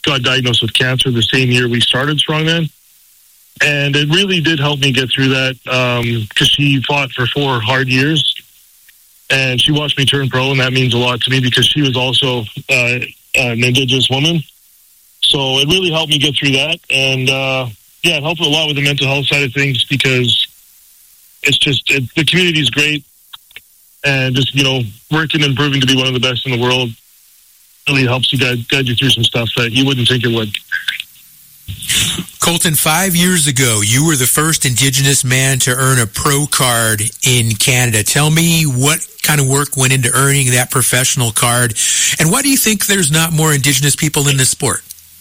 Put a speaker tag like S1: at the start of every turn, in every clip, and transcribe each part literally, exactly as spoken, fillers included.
S1: got diagnosed with cancer the same year we started Strongman. And it really did help me get through that because um, she fought for four hard years. And she watched me turn pro, and that means a lot to me because she was also uh, an Indigenous woman. So it really helped me get through that. And, uh, yeah, it helped a lot with the mental health side of things because it's just, it, the community is great. And just, you know, working and proving to be one of the best in the world really helps you guide, guide you through some stuff that you wouldn't think it would.
S2: Colton, five years ago, you were the first Indigenous man to earn a pro card in Canada. Tell me what kind of work went into earning that professional card, and why do you think there's not more Indigenous people in this sport?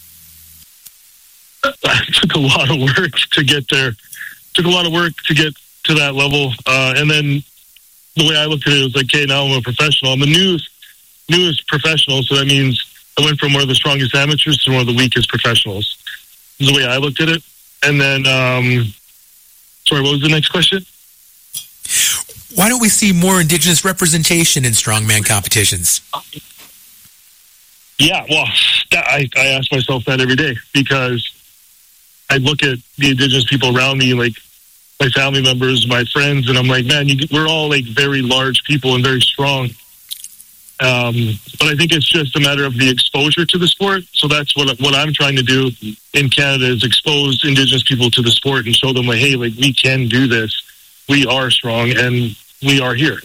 S1: It took a lot of work to get there. It took a lot of work to get to that level, uh, and then the way I looked at it was like, okay, now I'm a professional. I'm the newest, newest professional, so that means I went from one of the strongest amateurs to one of the weakest professionals. Is the way I looked at it. And then, um, sorry, what was the next question?
S2: Why don't we see more Indigenous representation in strongman competitions?
S1: Yeah, well, that, I, I ask myself that every day because I look at the Indigenous people around me, like my family members, my friends, and I'm like, man, you, we're all like very large people and very strong. Um, but I think it's just a matter of the exposure to the sport. So that's what what I'm trying to do in Canada is expose Indigenous people to the sport and show them like, hey, like we can do this. We are strong and we are here.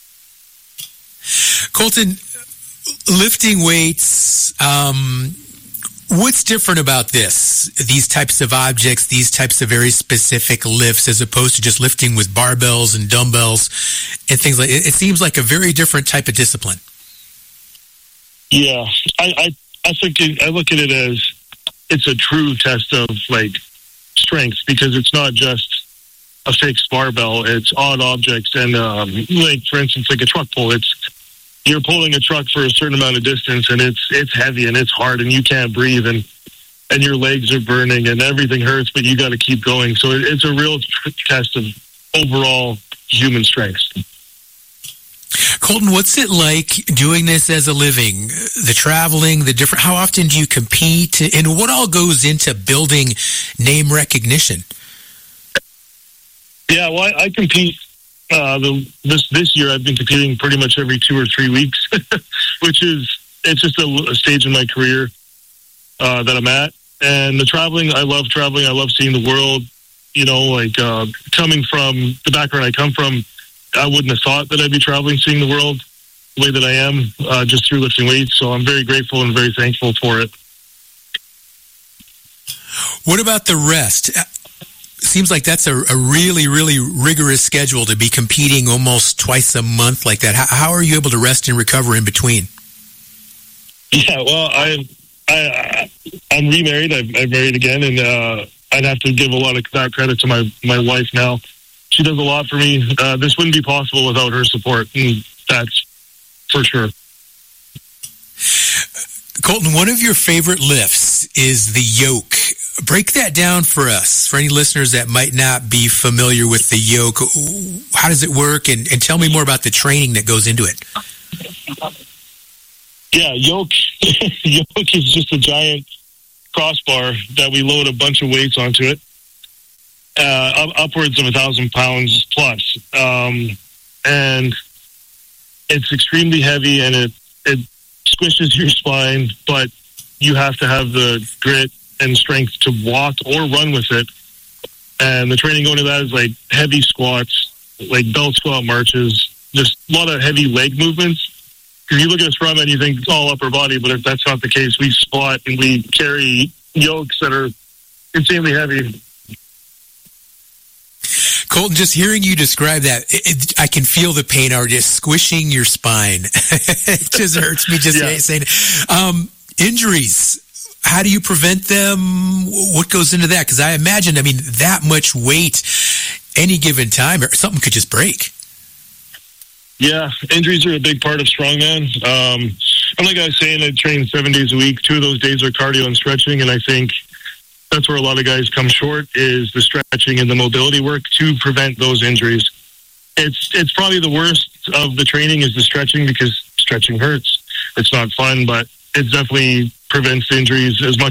S2: Colton, lifting weights, um, what's different about this? These types of objects, these types of very specific lifts as opposed to just lifting with barbells and dumbbells and things like it. It seems like a very different type of discipline.
S1: Yeah, I, I, I think it, I look at it as it's a true test of like strength because it's not just a fixed barbell; it's odd objects and um, like for instance, like a truck pull. It's you're pulling a truck for a certain amount of distance, and it's it's heavy and it's hard, and you can't breathe, and and your legs are burning, and everything hurts, but you got to keep going. So it, it's a real test of overall human strength.
S2: Colton, what's it like doing this as a living? The traveling, the different, how often do you compete? And what all goes into building name recognition? Yeah,
S1: well, I, I compete. Uh, the, this this year, I've been competing pretty much every two or three weeks, which is, it's just a, a stage in my career uh, that I'm at. And the traveling, I love traveling. I love seeing the world. You know, like uh, coming from the background I come from, I wouldn't have thought that I'd be traveling, seeing the world the way that I am, uh, just through lifting weights. So I'm very grateful and very thankful for it.
S2: What about the rest? Seems like that's a, a really, really rigorous schedule to be competing almost twice a month like that. How, how are you able to rest and recover in between?
S1: Yeah, well, I, I, I'm remarried. I've, I've married again, and uh, I'd have to give a lot of that credit to my, my wife now. She does a lot for me. Uh, this wouldn't be possible without her support, and that's for sure.
S2: Colton, one of your favorite lifts is the yoke. Break that down for us, for any listeners that might not be familiar with the yoke. How does it work? And, and tell me more about the training that goes into it.
S1: Yeah, yoke, yoke is just a giant crossbar that we load a bunch of weights onto it. Uh, up, upwards of a thousand pounds plus. Um, and it's extremely heavy and it, it squishes your spine, but you have to have the grit and strength to walk or run with it. And the training going to that is like heavy squats, like belt squat marches, just a lot of heavy leg movements. If you look at us from it, you think it's all upper body, but if that's not the case, we squat and we carry yokes that are insanely heavy.
S2: Colton, just hearing you describe that, it, it, I can feel the pain already, just squishing your spine. It just hurts me just yeah. saying it. Um, injuries, how do you prevent them? What goes into that? Because I imagine, I mean, that much weight, any given time, something could just break.
S1: Yeah, injuries are a big part of strongman. Um, and like I was saying, I train seven days a week. Two of those days are cardio and stretching, and I think that's where a lot of guys come short, is the stretching and the mobility work to prevent those injuries. It's it's probably the worst of the training is the stretching, because stretching hurts. It's not fun, but it definitely prevents injuries as much